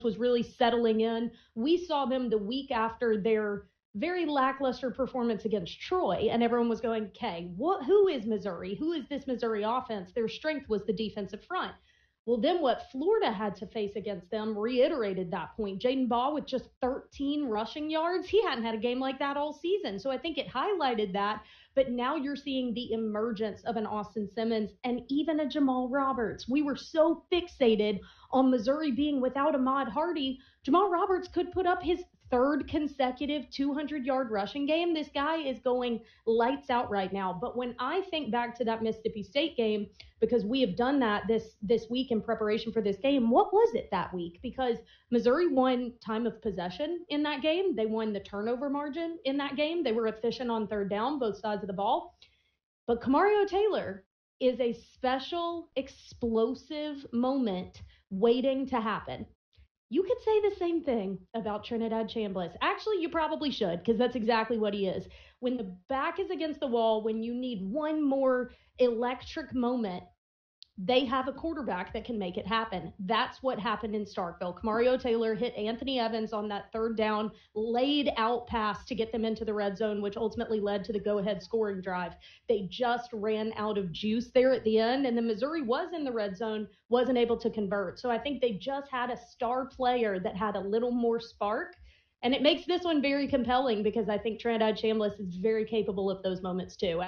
was really settling in. We saw them the week after their very lackluster performance against Troy, and everyone was going, okay, who is Missouri? Who is this Missouri offense? Their strength was the defensive front. Well, then what Florida had to face against them reiterated that point. Jaden Baugh with just 13 rushing yards. He hadn't had a game like that all season. So I think it highlighted that. But now you're seeing the emergence of an Austin Simmons and even a Jamal Roberts. We were so fixated on Missouri being without Ahmad Hardy. Jamal Roberts could put up his third consecutive 200-yard rushing game. This guy is going lights out right now. But when I think back to that Mississippi State game, because we have done that this week in preparation for this game, what was it that week? Because Missouri won time of possession in that game. They won the turnover margin in that game. They were efficient on third down, both sides of the ball. But Kamario Taylor is a special, explosive moment waiting to happen. You could say the same thing about Trinidad Chambliss. Actually, you probably should, because that's exactly what he is. When the back is against the wall, when you need one more electric moment, they have a quarterback that can make it happen. That's what happened in Starkville. Kamario Taylor hit Anthony Evans on that third down, laid out pass to get them into the red zone, which ultimately led to the go-ahead scoring drive. They just ran out of juice there at the end, and then Missouri was in the red zone, wasn't able to convert. So I think they just had a star player that had a little more spark, and it makes this one very compelling because I think Trinidad Chambliss is very capable of those moments too.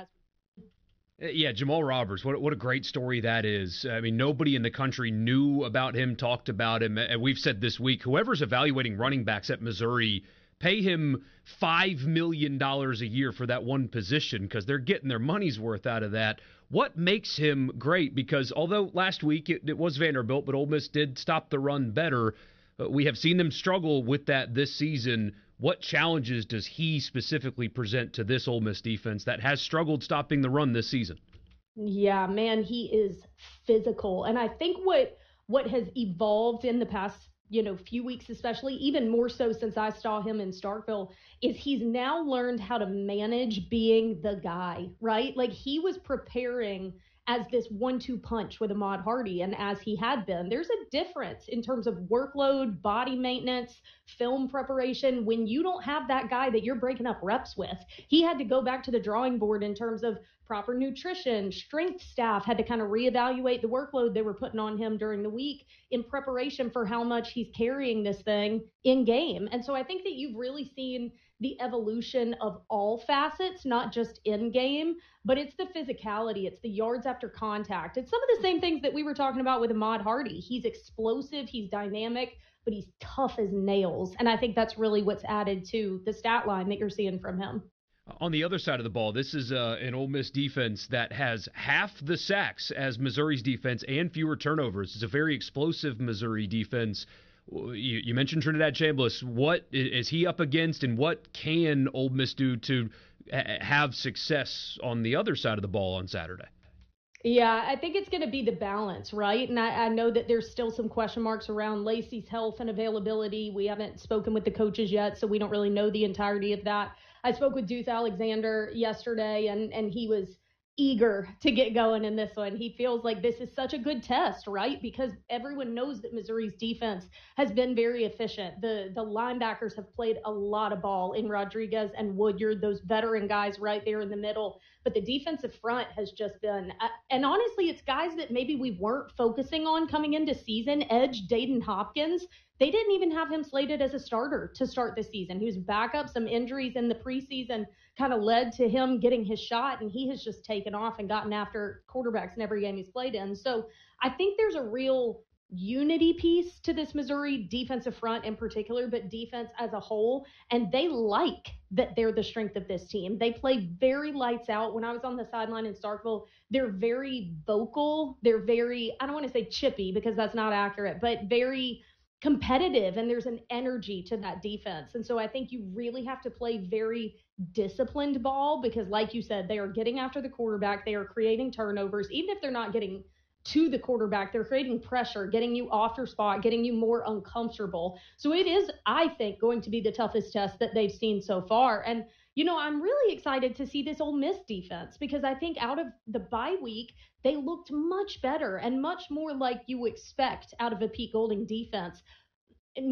Yeah, Jamal Roberts, what a great story that is. I mean, nobody in the country knew about him, talked about him. And we've said this week, whoever's evaluating running backs at Missouri, pay him $5 million a year for that one position because they're getting their money's worth out of that. What makes him great? Because although last week it was Vanderbilt, but Ole Miss did stop the run better, we have seen them struggle with that this season. What challenges does he specifically present to this Ole Miss defense that has struggled stopping the run this season? Yeah, man, he is physical. And I think what has evolved in the past, few weeks, especially even more so since I saw him in Starkville, is he's now learned how to manage being the guy, right? Like he was preparing as this 1-2 punch with Ahmad Hardy, and as he had been. There's a difference in terms of workload, body maintenance, film preparation, when you don't have that guy that you're breaking up reps with. He had to go back to the drawing board in terms of proper nutrition. Strength staff had to kind of reevaluate the workload they were putting on him during the week in preparation for how much he's carrying this thing in game. And so I think that you've really seen the evolution of all facets, not just in game, but it's the physicality, it's the yards after contact. It's some of the same things that we were talking about with Ahmad Hardy. He's explosive, he's dynamic, but he's tough as nails. And I think that's really what's added to the stat line that you're seeing from him. On the other side of the ball, this is an Ole Miss defense that has half the sacks as Missouri's defense and fewer turnovers. It's a very explosive Missouri defense. You mentioned Trinidad Chambliss. What is he up against, and what can Ole Miss do to have success on the other side of the ball on Saturday? Yeah, I think it's going to be the balance, right? And I know that there's still some question marks around Lacey's health and availability. We haven't spoken with the coaches yet, so we don't really know the entirety of that. I spoke with Deuce Alexander yesterday, and he was eager to get going in this one. He feels like this is such a good test, right? Because everyone knows that Missouri's defense has been very efficient. The linebackers have played a lot of ball in Rodriguez and Woodyard, those veteran guys right there in the middle. But the defensive front has just been, and honestly, it's guys that maybe we weren't focusing on coming into season. Edge Dayton Hopkins, they didn't even have him slated as a starter to start the season. He was back up. Some injuries in the preseason kind of led to him getting his shot, and he has just taken off and gotten after quarterbacks in every game he's played in. So I think there's a real unity piece to this Missouri defensive front in particular, but defense as a whole. And they like that they're the strength of this team. They play very lights out. When I was on the sideline in Starkville, they're very vocal. They're very, I don't want to say chippy because that's not accurate, but very competitive, and there's an energy to that defense. And so I think you really have to play very disciplined ball because, like you said, they are getting after the quarterback. They are creating turnovers. Even if they're not getting to the quarterback, they're creating pressure, getting you off your spot, getting you more uncomfortable. So it is, I think, going to be the toughest test that they've seen so far. And, I'm really excited to see this Ole Miss defense because I think out of the bye week, they looked much better and much more like you expect out of a Pete Golding defense.